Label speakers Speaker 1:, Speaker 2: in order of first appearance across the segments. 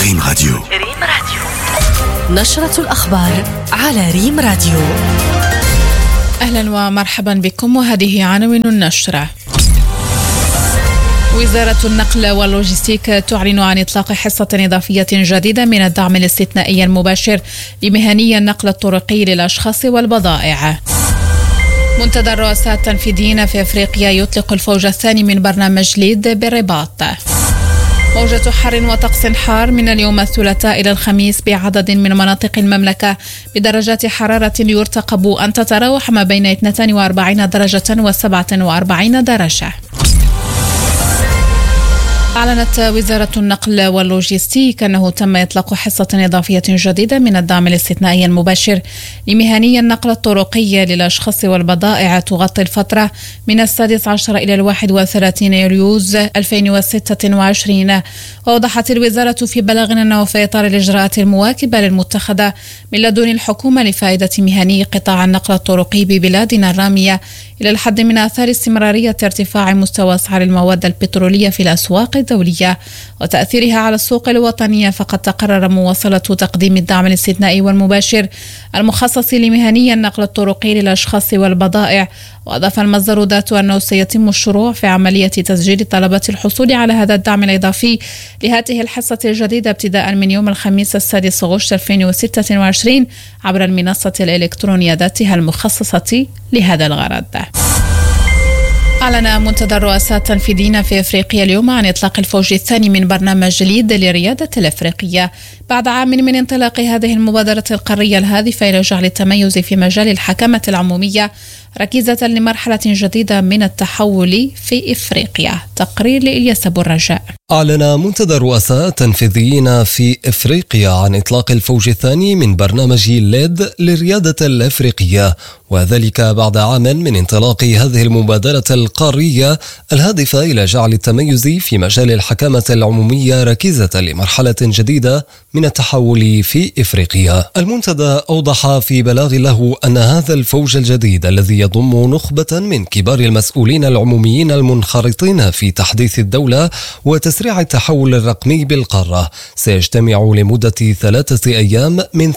Speaker 1: ريم راديو.
Speaker 2: نشرة الأخبار على ريم راديو.
Speaker 3: أهلا ومرحبا بكم، وهذه عناوين النشرة. وزارة النقل واللوجستيك تعلن عن إطلاق حصة إضافية جديدة من الدعم الاستثنائي المباشر لمهني النقل الطرقي للأشخاص والبضائع. منتدى الرؤساء التنفيذيين في أفريقيا يطلق الفوج الثاني من برنامج ليد بالرباط. موجة حر وطقس حار من اليوم الثلاثاء إلى الخميس بعدد من مناطق المملكة بدرجات حرارة يرتقب أن تتراوح ما بين 42 درجة و47 درجة. أعلنت وزارة النقل واللوجستيك أنه تم إطلاق حصة إضافية جديدة من الدعم الاستثنائي المباشر لمهني النقل الطرقي للأشخاص والبضائع تغطي الفترة من 16 إلى 31 يوليوز 2026. وأوضحت الوزارة في بلاغ أنه في إطار الإجراءات المواكبة للمتخذة من لدن الحكومة لفائدة مهني قطاع النقل الطرقي ببلادنا الرامية إلى الحد من آثار استمرارية ارتفاع مستوى أسعار المواد البترولية في الأسواق الدولية وتأثيرها على السوق الوطنية، فقد تقرر مواصلة تقديم الدعم الاستثنائي والمباشر المخصص لمهني النقل الطرقي للأشخاص والبضائع. وأضاف المصدر ذاته أنه سيتم الشروع في عملية تسجيل طلبة الحصول على هذا الدعم الإضافي لهذه الحصة الجديدة ابتداء من يوم الخميس 6 أغسطس 2026 عبر المنصة الإلكترونية ذاتها المخصصة لهذا الغرض. أعلن منتدى الرؤساء التنفيذيين في أفريقيا اليوم عن إطلاق الفوج الثاني من برنامج ليد لريادة الأفريقية بعد عام من انطلاق هذه المبادرة القارية الهادفة إلى جعل التميز في مجال الحكامة العمومية ركيزة لمرحلة جديدة من التحول في إفريقيا. تقرير لإلياس أبو الرجاء.
Speaker 4: أعلن منتدى الرؤساء التنفيذيين في إفريقيا عن إطلاق الفوج الثاني من برنامج ليد للريادة الأفريقية، وذلك بعد عام من انطلاق هذه المبادرة القارية الهادفة إلى جعل التميز في مجال الحكامة العمومية ركيزة لمرحلة جديدة من التحول في إفريقيا. المنتدى أوضح في بلاغ له أن هذا الفوج الجديد الذي يضم نخبة من كبار المسؤولين العموميين المنخرطين في تحديث الدولة وتسريع التحول الرقمي بالقارة سيجتمع لمدة 3 أيام من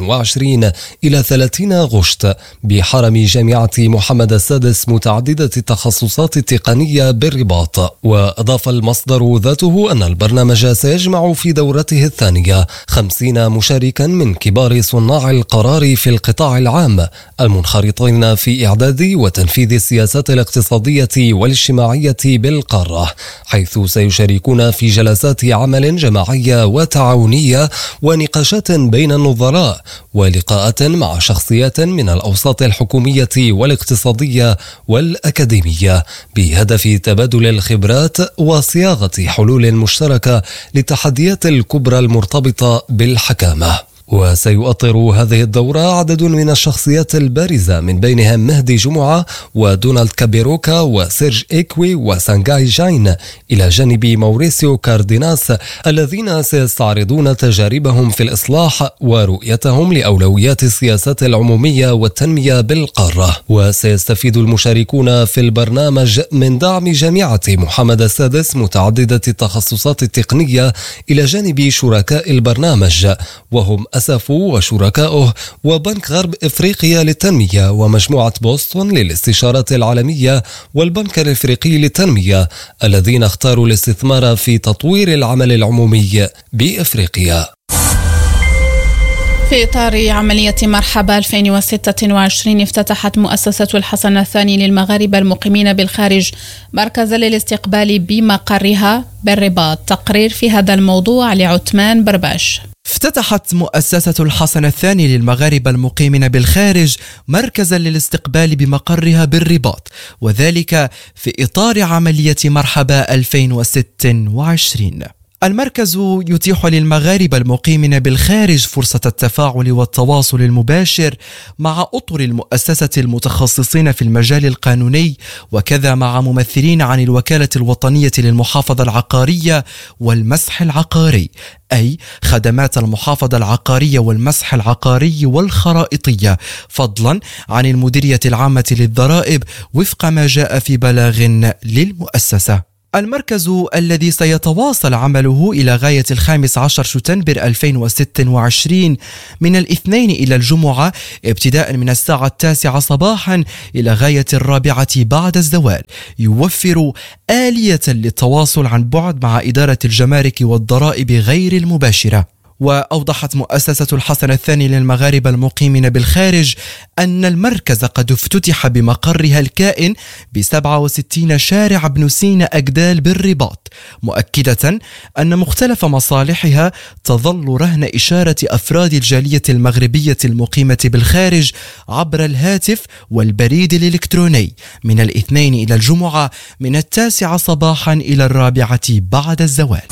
Speaker 4: 28 إلى 30 أغسطس بحرم جامعة محمد السادس متعددة التخصصات التقنية بالرباط. وأضاف المصدر ذاته أن البرنامج سيجمع في دورته الثانية 50 مشاركا من كبار صناع القرار في القطاع العام المنخرطين في إعداد وتنفيذ السياسات الاقتصادية والاجتماعية بالقارة، حيث سيشاركون في جلسات عمل جماعية وتعاونية ونقاشات بين النظراء ولقاءات مع شخصيات من الأوساط الحكومية والاقتصادية والأكاديمية بهدف تبادل الخبرات وصياغة حلول مشتركة للتحديات الكبرى المرتبطة بالحكامة. وسيؤطر هذه الدورة عدد من الشخصيات البارزة من بينهم مهدي جمعة ودونالد كابيروكا وسيرج إيكوي وسانغاي جاين إلى جانب موريسيو كارديناس الذين سيستعرضون تجاربهم في الإصلاح ورؤيتهم لأولويات السياسات العمومية والتنمية بالقارة. وسيستفيد المشاركون في البرنامج من دعم جامعة محمد السادس متعددة التخصصات التقنية إلى جانب شركاء البرنامج وهم أسافو وشركائه وبنك غرب إفريقيا للتنمية ومجموعة بوسطن للاستشارات العالمية والبنك الإفريقي للتنمية الذين اختاروا الاستثمار في تطوير العمل العمومي بإفريقيا.
Speaker 3: في إطار عملية مرحبا 2026 افتتحت مؤسسة الحسن الثاني للمغاربة المقيمين بالخارج مركزا للاستقبال بمقرها بالرباط. تقرير في هذا الموضوع لعثمان برباش.
Speaker 5: افتتحت مؤسسة الحسن الثاني للمغاربة المقيمين بالخارج مركزا للاستقبال بمقرها بالرباط، وذلك في إطار عملية مرحبا 2026. المركز يتيح للمغاربة المقيمين بالخارج فرصة التفاعل والتواصل المباشر مع أطر المؤسسة المتخصصين في المجال القانوني، وكذا مع ممثلين عن الوكالة الوطنية للمحافظة العقارية والمسح العقاري، أي خدمات المحافظة العقارية والمسح العقاري والخرائطية، فضلا عن المديرية العامة للضرائب وفق ما جاء في بلاغ للمؤسسة. المركز الذي سيتواصل عمله إلى غاية 15 شتنبر 2026 من الاثنين إلى الجمعة ابتداء من الساعة 9 صباحا إلى غاية 4 بعد الزوال، يوفر آلية للتواصل عن بعد مع إدارة الجمارك والضرائب غير المباشرة. وأوضحت مؤسسة الحسن الثاني للمغاربة المقيمين بالخارج أن المركز قد افتتح بمقرها الكائن ب67 شارع ابن سينا أجدال بالرباط، مؤكدة أن مختلف مصالحها تظل رهن إشارة أفراد الجالية المغربية المقيمة بالخارج عبر الهاتف والبريد الإلكتروني من الاثنين إلى الجمعة من 9 صباحا إلى 4 بعد الزوال.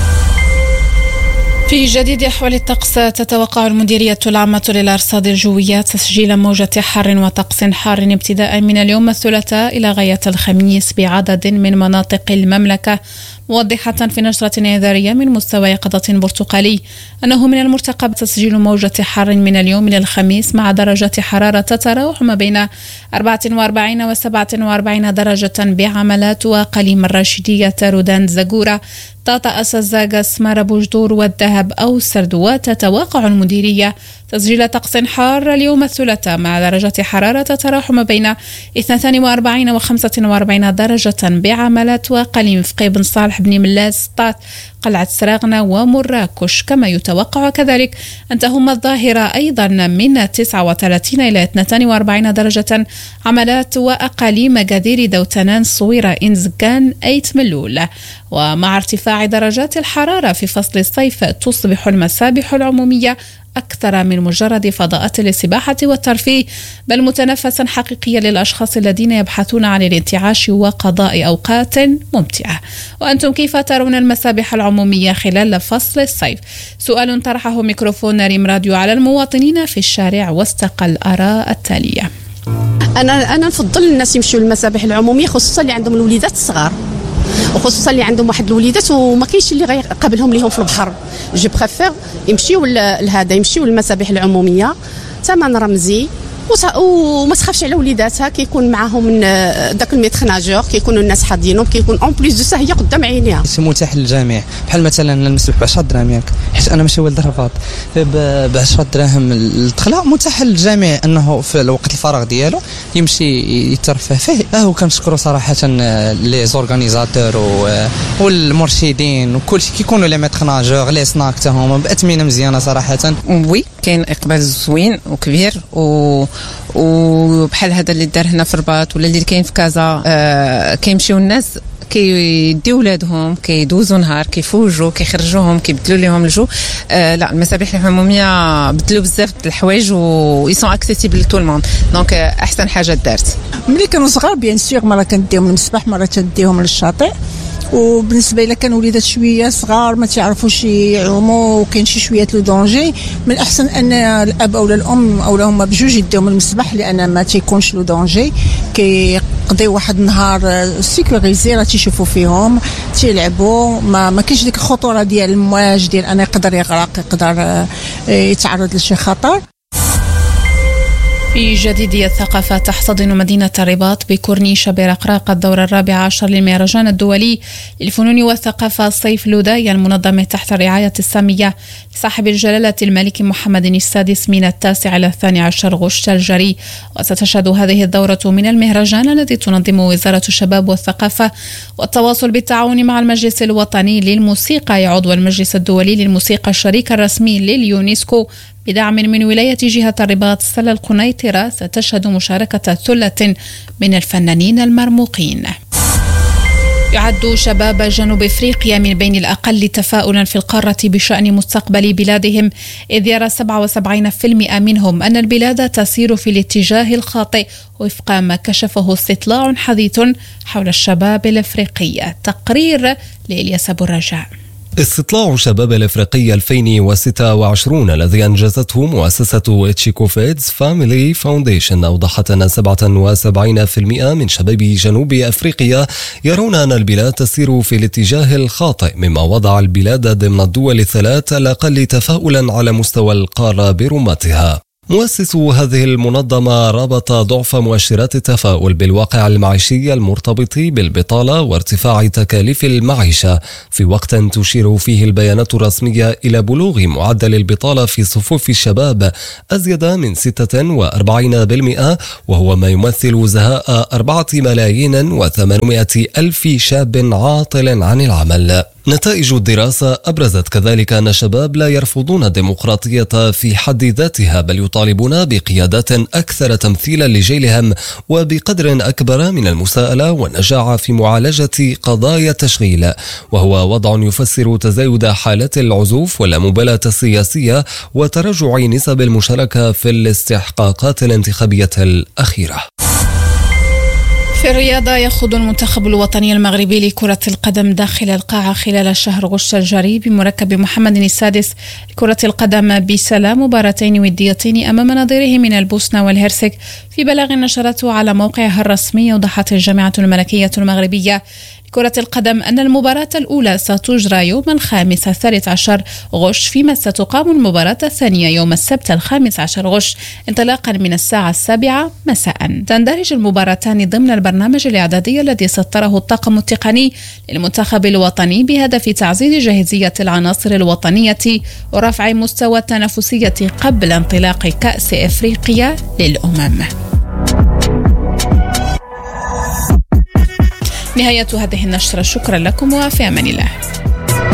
Speaker 3: في جديد أحوال الطقس، تتوقع المديرية العامة للأرصاد الجوية تسجيل موجة حر وطقس حار ابتداء من اليوم الثلاثاء إلى غاية الخميس بعدد من مناطق المملكة، موضحة في نشرة إنذارية من مستوى يقظة برتقالي أنه من المرتقب تسجيل موجة حر من اليوم إلى الخميس مع درجات حرارة تتراوح ما بين 44 و 47 درجة بعملات وقليم الراشدية، رودان، زاغورة، طاطا، أسزاغ، سمارة، بوجدور والذهب أو سرد. وتتوقع المديرية تسجيل طقس حار اليوم الثلاثاء مع درجات حرارة تتراوح ما بين 42 و 45 درجة بعملات وقليم فقي، بن صالح، بن ملاس، طات، قلعة سراغنة ومراكش. كما يتوقع كذلك أن تهم الظاهرة أيضا من 39 إلى 42 درجة عملات وأقاليم جدير، دوتنان، صويرة، إنزكان، أيت ملول. ومع ارتفاع درجات الحرارة في فصل الصيف تصبح المسابح العمومية أكثر من مجرد فضاءات للسباحة والترفيه، بل متنفسا حقيقيا للأشخاص الذين يبحثون عن الانتعاش وقضاء أوقات ممتعة. وأنتم كيف ترون المسابح العمومية خلال فصل الصيف؟ سؤال طرحه ميكروفون ريم راديو على المواطنين في الشارع واستقى الآراء التالية.
Speaker 1: أنا نفضل الناس يمشوا للمسابح العمومية، خصوصا اللي عندهم الوليدات الصغار، وخصوصا اللي عندهم واحد الوليدات وما كاينش اللي غيقابلهم ليهم في البحر. جو بريفير يمشيو للمسابح العموميه، ثمن رمزي وما تخافش على وليداتها، كيكون معاهم داك الميتر ناجور، كيكونوا الناس حاضينهم، كيكون اون بليس دو سا هي قدام عينيها.
Speaker 6: متاح للجميع، بحال مثلا المسبح ب 10 دراهم ياك، حيت انا ماشي والد الرباط، ب 10 دراهم الدخله متاح للجميع انه في الوقت الفراغ ديالو يمشي يترفه فيه. وكنشكروا صراحه لي زورغانيزاتور والمرشدين وكلشي، كيكونوا لي ميتر ناجور لي سناك حتى هما باثمنه مزيانه صراحه.
Speaker 7: وي كاين اقبال زوين وكبير وبحال هذا اللي دار هنا في الرباط ولا اللي كاين في كازا. كيمشيو الناس كيديو ولادهم، كيدوزوا نهار، كيفوجوا، كيخرجوهم، كيبدلوا لهم الجو. لا المسابح العموميه بدلوا بزاف د الحوايج و يسون اكسيسيبل لتو الموند، دونك احسن حاجه دارت.
Speaker 8: ملي كانوا صغار بيان سور مره كنديهم للمسبح، مره تنديهم للشاطئ. وبالنسبه الى كانوا وليدات شويه صغار ما تعرفوش يعوموا وكاين شي شويه لو دونجي، من الاحسن ان الاب او الام او هما بجوج يديهم المسبح، لان ما تيكونش لو دونجي، كيقضيو واحد النهار سيكوريزي، راه تيشوفوا فيهم تيلعبوا، ما كاينش ديك الخطوره ديال المواج ديال انا يقدر يغرق، يقدر يتعرض لشي خطر.
Speaker 3: في جديد الثقافة، تحتضن مدينة الرباط بكورنيش برقراق الدورة 14 للمهرجان الدولي للفنون والثقافة صيف لوداي المنظم تحت الرعاية السامية لصاحب الجلالة الملك محمد السادس من 9 إلى 12 غشت الجري. وستشهد هذه الدورة من المهرجان الذي تنظم وزارة الشباب والثقافة والتواصل بالتعاون مع المجلس الوطني للموسيقى عضو المجلس الدولي للموسيقى الشريك الرسمي لليونسكو بدعم من ولاية جهة الرباط سلا القنيطرة، ستشهد مشاركة ثلة من الفنانين المرموقين. يعد شباب جنوب افريقيا من بين الاقل تفاؤلا في القاره بشان مستقبل بلادهم، اذ يرى 77% منهم ان البلاد تسير في الاتجاه الخاطئ وفق ما كشفه استطلاع حديث حول الشباب الافريقي. تقرير لإلياس أبو الرجاء.
Speaker 4: استطلاع شباب الإفريقية 2026 الذي أنجزته مؤسسة تشيكوفيدز فاميلي فاونديشن أوضحت أن 77% من شباب جنوب أفريقيا يرون أن البلاد تسير في الاتجاه الخاطئ، مما وضع البلاد ضمن الدول الثلاث الأقل تفاؤلا على مستوى القارة برمتها. مؤسس هذه المنظمة ربط ضعف مؤشرات التفاؤل بالواقع المعيشي المرتبط بالبطالة وارتفاع تكاليف المعيشة، في وقت تشير فيه البيانات الرسمية إلى بلوغ معدل البطالة في صفوف الشباب أزيد من 46%، وهو ما يمثل زهاء 4,800,000 شاب عاطل عن العمل. نتائج الدراسة أبرزت كذلك أن الشباب لا يرفضون الديمقراطية في حد ذاتها، بل يطالبون بقيادات أكثر تمثيلا لجيلهم وبقدر أكبر من المساءلة والنجاعة في معالجة قضايا التشغيل، وهو وضع يفسر تزايد حالات العزوف واللامبالاة السياسية وتراجع نسب المشاركة في الاستحقاقات الانتخابية الأخيرة.
Speaker 3: في الرياضة يخوض المنتخب الوطني المغربي لكرة القدم داخل القاعة خلال شهر غشت الجاري بمركب محمد السادس لكرة القدم بسلام مباراتين وديتين أمام نظيره من البوسنة والهرسك. في بلاغ نشرته على موقعها الرسمي أوضحت الجامعة الملكية المغربية كرة القدم أن المباراة الأولى ستجرى يوم الخامس 13 غش، فيما ستقام المباراة الثانية يوم السبت 15 غش انطلاقا من الساعة 7 مساء. تندرج المباراتان ضمن البرنامج الإعدادي الذي سطره الطاقم التقني للمنتخب الوطني بهدف تعزيز جاهزية العناصر الوطنية ورفع مستوى التنافسية قبل انطلاق كأس إفريقيا للأمم. نهاية هذه النشرة، شكرا لكم وفي أمان الله.